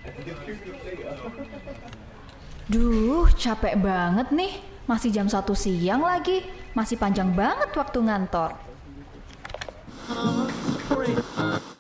Duh, capek banget nih. Masih jam 1 siang lagi. Masih panjang banget waktu ngantor.